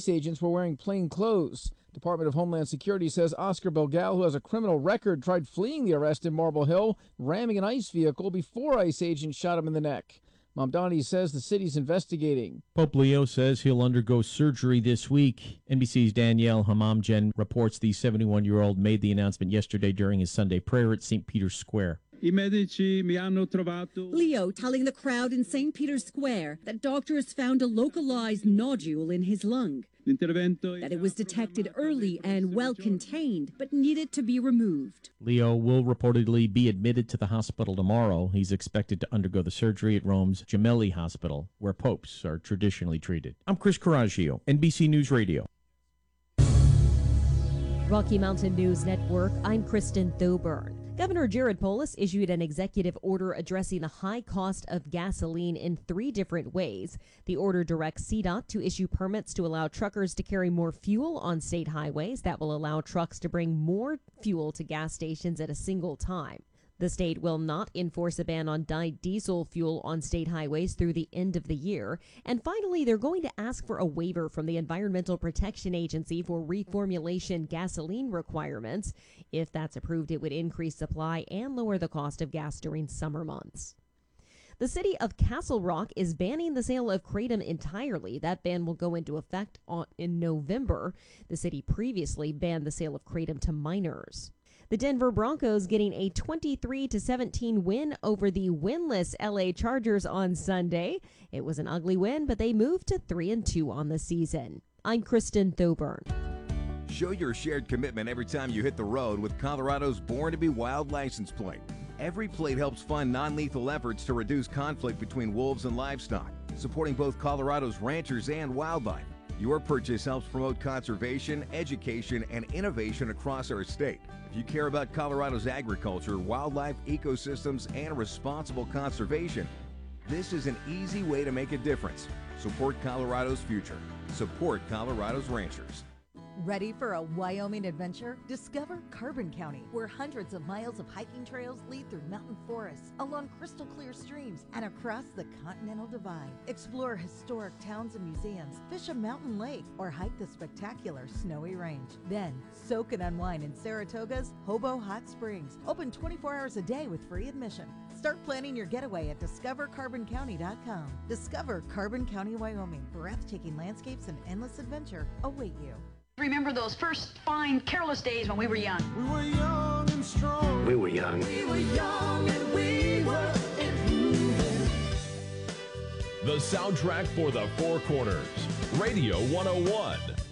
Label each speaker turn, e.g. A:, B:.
A: ICE agents were wearing plain clothes. Department of Homeland Security says Oscar Belgal, who has a criminal record, tried fleeing the arrest in Marble Hill, ramming an ICE vehicle before ICE agents shot him in the neck. Mamdani says the city's investigating.
B: Pope Leo says he'll undergo surgery this week. NBC's Danielle Hamamjen reports the 71-year-old made the announcement yesterday during his Sunday prayer at St. Peter's Square.
C: Leo telling the crowd in St. Peter's Square that doctors found a localized nodule in his lung, that it was detected early and well contained, but needed to be removed.
B: Leo will reportedly be admitted to the hospital tomorrow. He's expected to undergo the surgery at Rome's Gemelli Hospital, where popes are traditionally treated. I'm Chris Coraggio, NBC News Radio.
D: Rocky Mountain News Network, I'm Kristen Thoburn. Governor Jared Polis issued an executive order addressing the high cost of gasoline in 3 different ways. The order directs CDOT to issue permits to allow truckers to carry more fuel on state highways. That will allow trucks to bring more fuel to gas stations at a single time. The state will not enforce a ban on dyed diesel fuel on state highways through the end of the year. And finally, they're going to ask for a waiver from the Environmental Protection Agency for reformulation gasoline requirements. If that's approved, it would increase supply and lower the cost of gas during summer months. The city of Castle Rock is banning the sale of kratom entirely. That ban will go into effect in November. The city previously banned the sale of kratom to minors. The Denver Broncos getting a 23-17 win over the winless LA Chargers on Sunday. It was an ugly win, but they moved to 3-2 on the season. I'm Kristen Thoburn.
E: Show your shared commitment every time you hit the road with Colorado's Born to be Wild license plate. Every plate helps fund non-lethal efforts to reduce conflict between wolves and livestock, supporting both Colorado's ranchers and wildlife. Your purchase helps promote conservation, education, and innovation across our state. If you care about Colorado's agriculture, wildlife, ecosystems, and responsible conservation, this is an easy way to make a difference. Support Colorado's future. Support Colorado's ranchers.
F: Ready for a Wyoming adventure? Discover Carbon County, where hundreds of miles of hiking trails lead through mountain forests, along crystal clear streams, and across the Continental Divide. Explore historic towns and museums, fish a mountain lake, or hike the spectacular Snowy Range. Then, soak and unwind in Saratoga's Hobo Hot Springs, open 24 hours a day with free admission. Start planning your getaway at discovercarboncounty.com. Discover Carbon County, Wyoming. Breathtaking landscapes and endless adventure await you.
G: Remember those first fine, careless days when we were young.
H: We were young and strong.
I: We were young.
H: We were young and we were improving.
J: The soundtrack for the Four Corners. Radio 101.